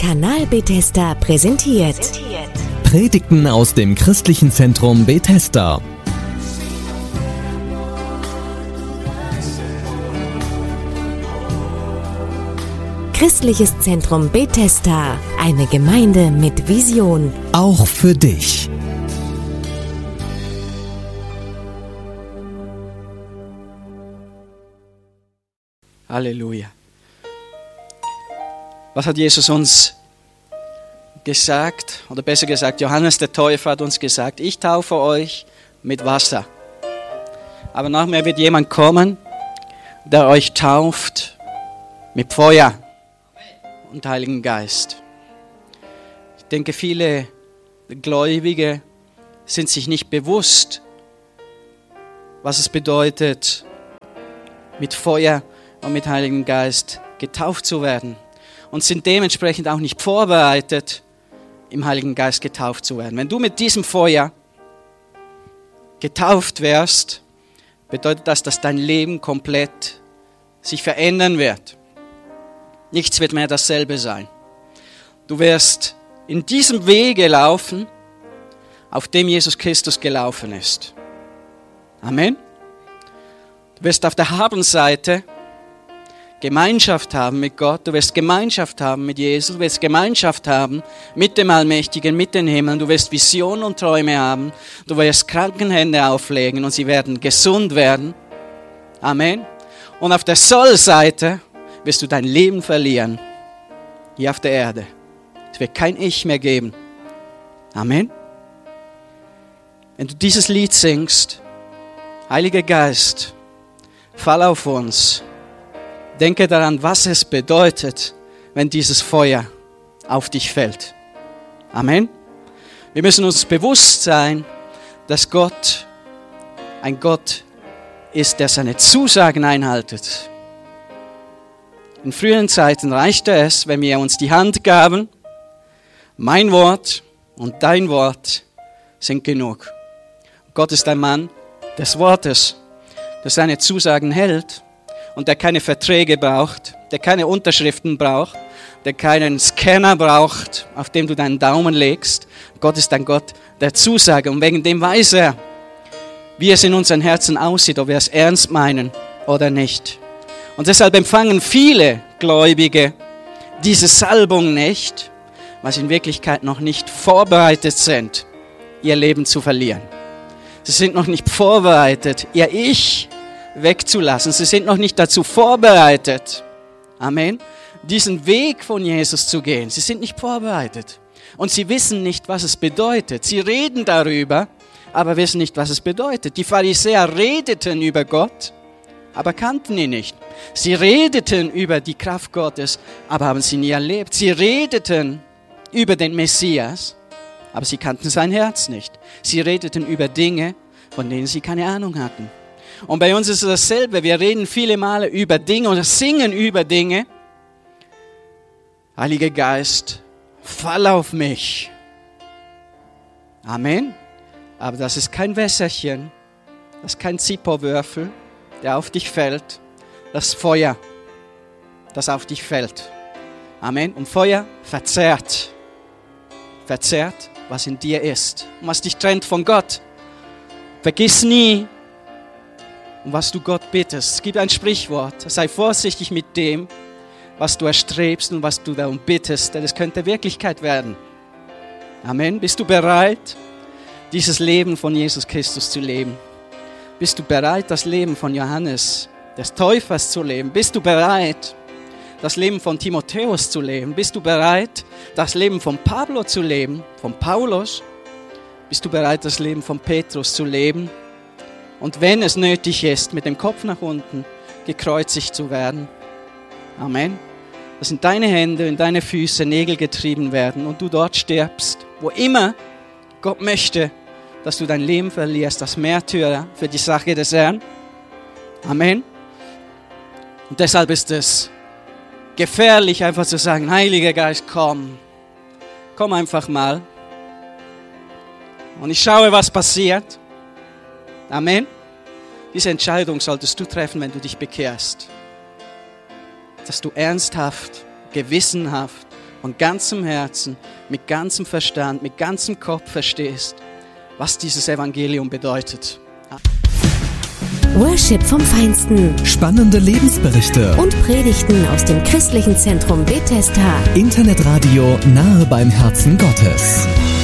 Kanal Bethesda präsentiert. Predigten aus dem Christlichen Zentrum Bethesda. Christliches Zentrum Bethesda, eine Gemeinde mit Vision. Auch für dich. Halleluja. Was hat Jesus uns gesagt? Oder besser gesagt, Johannes der Täufer hat uns gesagt, ich taufe euch mit Wasser. Aber nach mir wird jemand kommen, der euch tauft mit Feuer und Heiligen Geist. Ich denke, viele Gläubige sind sich nicht bewusst, was es bedeutet, mit Feuer und mit Heiligen Geist getauft zu werden. Und sind dementsprechend auch nicht vorbereitet, im Heiligen Geist getauft zu werden. Wenn du mit diesem Feuer getauft wärst, bedeutet das, dass dein Leben komplett sich verändern wird. Nichts wird mehr dasselbe sein. Du wirst in diesem Wege laufen, auf dem Jesus Christus gelaufen ist. Amen. Du wirst auf der Habenseite Gemeinschaft haben mit Gott, du wirst Gemeinschaft haben mit Jesus, du wirst Gemeinschaft haben mit dem Allmächtigen, mit den Himmeln, du wirst Visionen und Träume haben, du wirst Krankenhände auflegen und sie werden gesund werden. Amen. Und auf der Soll-Seite wirst du dein Leben verlieren, hier auf der Erde. Es wird kein Ich mehr geben. Amen. Wenn du dieses Lied singst, Heiliger Geist, fall auf uns. Denke daran, was es bedeutet, wenn dieses Feuer auf dich fällt. Amen. Wir müssen uns bewusst sein, dass Gott ein Gott ist, der seine Zusagen einhaltet. In früheren Zeiten reichte es, wenn wir uns die Hand gaben, mein Wort und dein Wort sind genug. Gott ist ein Mann des Wortes, der seine Zusagen hält. Und der keine Verträge braucht, der keine Unterschriften braucht, der keinen Scanner braucht, auf dem du deinen Daumen legst. Gott ist ein Gott der Zusage. Und wegen dem weiß er, wie es in unseren Herzen aussieht, ob wir es ernst meinen oder nicht. Und deshalb empfangen viele Gläubige diese Salbung nicht, weil sie in Wirklichkeit noch nicht vorbereitet sind, ihr Leben zu verlieren. Sie sind noch nicht vorbereitet, ihr Ich wegzulassen. Sie sind noch nicht dazu vorbereitet, Amen, diesen Weg von Jesus zu gehen. Sie sind nicht vorbereitet. Und sie wissen nicht, was es bedeutet. Sie reden darüber, aber wissen nicht, was es bedeutet. Die Pharisäer redeten über Gott, aber kannten ihn nicht. Sie redeten über die Kraft Gottes, aber haben sie nie erlebt. Sie redeten über den Messias, aber sie kannten sein Herz nicht. Sie redeten über Dinge, von denen sie keine Ahnung hatten. Und bei uns ist es dasselbe. Wir reden viele Male über Dinge oder singen über Dinge. Heiliger Geist, fall auf mich. Amen. Aber das ist kein Wässerchen. Das ist kein Zippo-Würfel, der auf dich fällt. Das Feuer, das auf dich fällt. Amen. Und Feuer verzehrt. Verzehrt, was in dir ist. Und was dich trennt von Gott. Vergiss nie, um was du Gott bittest. Es gibt ein Sprichwort. Sei vorsichtig mit dem, was du erstrebst und was du darum bittest, denn es könnte Wirklichkeit werden. Amen. Bist du bereit, dieses Leben von Jesus Christus zu leben? Bist du bereit, das Leben von Johannes, des Täufers, zu leben? Bist du bereit, das Leben von Timotheus zu leben? Bist du bereit, das Leben von Pablo zu leben, von Paulus? Bist du bereit, das Leben von Petrus zu leben? Und wenn es nötig ist, mit dem Kopf nach unten gekreuzigt zu werden. Amen. Dass in deine Hände, in deine Füße Nägel getrieben werden und du dort stirbst. Wo immer Gott möchte, dass du dein Leben verlierst, als Märtyrer für die Sache des Herrn. Amen. Und deshalb ist es gefährlich, einfach zu sagen, Heiliger Geist, komm. Komm einfach mal. Und ich schaue, was passiert. Amen. Diese Entscheidung solltest du treffen, wenn du dich bekehrst. Dass du ernsthaft, gewissenhaft von ganzem Herzen, mit ganzem Verstand, mit ganzem Kopf verstehst, was dieses Evangelium bedeutet. Worship vom Feinsten. Spannende Lebensberichte. Und Predigten aus dem Christlichen Zentrum Bethesda. Internetradio nahe beim Herzen Gottes.